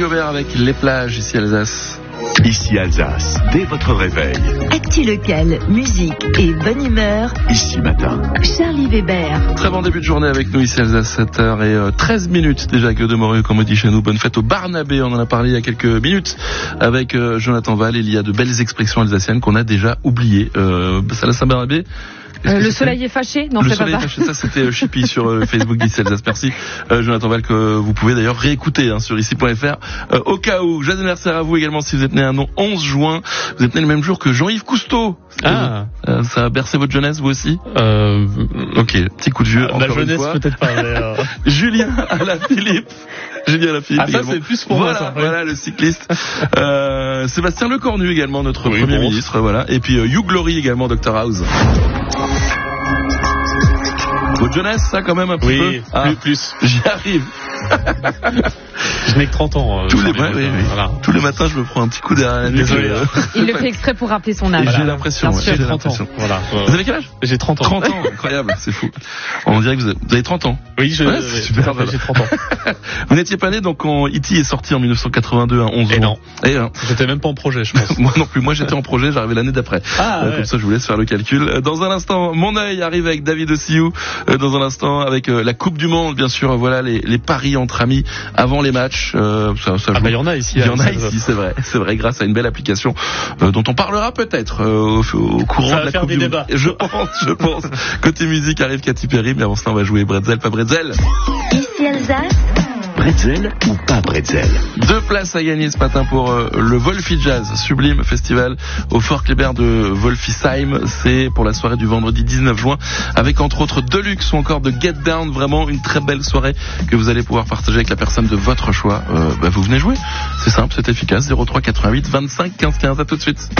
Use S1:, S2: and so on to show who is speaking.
S1: Marie Aubert avec Les Plages, ici Alsace.
S2: Ici Alsace, dès votre réveil.
S3: Actu local, musique et bonne humeur.
S2: Ici Matin.
S3: Charlie Weber.
S1: Très bon début de journée avec nous ici Alsace, 7h13 déjà que de Morieux, comme on dit chez nous. Bonne fête au Barnabé, on en a parlé il y a quelques minutes avec Jonathan Val. Il y a de belles expressions alsaciennes qu'on a déjà oubliées. Saint-Barnabé.
S4: Le soleil est fâché? Non, c'est pas ça. Le soleil est fâché,
S1: ça c'était Chippy sur Facebook d'Ici Alsace. Merci Jonathan Val, que vous pouvez d'ailleurs réécouter sur ici.fr au cas où. Joyeux anniversaire à vous également si vous êtes né un 11 juin. Vous êtes né le même jour que Jean-Yves Cousteau. Ça a bercé votre jeunesse, vous aussi? Ok, petit coup de vieux.
S5: Ma jeunesse peut-être pas.
S1: Julien Alaphilippe.
S5: Ça c'est plus pour moi.
S1: Voilà le cycliste. Sébastien Lecornu également, notre Premier ministre. Voilà. Et puis You Glory également, Dr House. Votre jeunesse, ça quand même un petit peu.
S5: Plus.
S1: J'y arrive.
S5: Je n'ai que 30 ans.
S1: Tous les matins, je me prends un petit coup derrière la nuque.
S4: Il le fait exprès pour rappeler son âge.
S1: J'ai l'impression.
S5: J'ai 30 ans. Voilà.
S1: Vous avez quel âge?
S5: J'ai 30 ans.
S1: 30 ans, incroyable, c'est fou. On dirait que vous avez 30 ans.
S5: Oui, c'est super. J'ai 30 ans.
S1: Vous n'étiez pas né donc quand E.T. est sorti en 1982 à 11 ans.
S5: Et non. J'étais même pas en projet, je pense.
S1: Moi non plus. Moi j'étais en projet, j'arrivais l'année d'après. Comme ça, je vous laisse faire le calcul. Dans un instant, Mon œil arrive avec David Ossiou. Dans un instant, avec la Coupe du Monde, bien sûr. Voilà les paris entre amis avant les matchs.
S5: Il y en a ici.
S1: Il y en a ici, c'est vrai, grâce à une belle application dont on parlera peut-être au courant de la Coupe du Monde. Je pense. Côté musique arrive Katy Perry, mais avant cela on va jouer Bretzel, pas Bretzel.
S3: Ici Alsace.
S2: Bretzel ou pas Bretzel?
S1: 2 places à gagner ce matin pour le Wolfi Jazz, sublime festival au Fort Kléber de Wolfisheim. C'est pour la soirée du vendredi 19 juin avec entre autres Deluxe ou encore de Get Down. Vraiment une très belle soirée que vous allez pouvoir partager avec la personne de votre choix. Vous venez jouer, c'est simple, c'est efficace. 03 88 25 15 15. À tout de suite.